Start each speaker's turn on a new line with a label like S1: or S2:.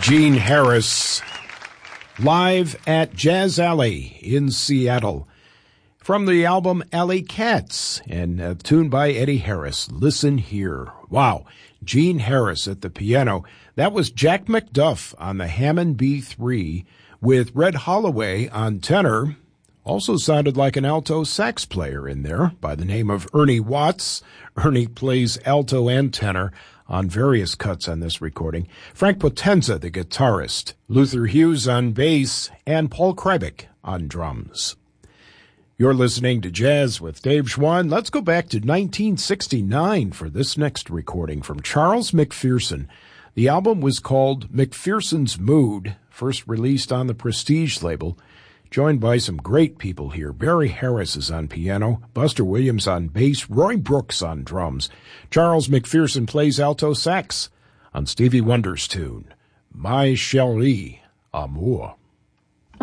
S1: Gene Harris, live at Jazz Alley in Seattle, from the album Alley Cats, and a tune by Eddie Harris, Listen Here. Wow, Gene Harris at the piano. That was Jack McDuff on the Hammond B3 with Red Holloway on tenor. Also sounded like an alto sax player in there by the name of Ernie Watts. Ernie plays alto and tenor on various cuts on this recording. Frank Potenza, the guitarist, Luther Hughes on bass, and Paul Kreibich on drums. You're listening to Jazz with Dave Schwann. Let's go back to 1969 for this next recording from Charles McPherson. The album was called McPherson's Mood, first released on the Prestige label. Joined by some great people here. Barry Harris is on piano, Buster Williams on bass, Roy Brooks on drums. Charles McPherson plays alto sax on Stevie Wonder's tune, My Chérie Amour.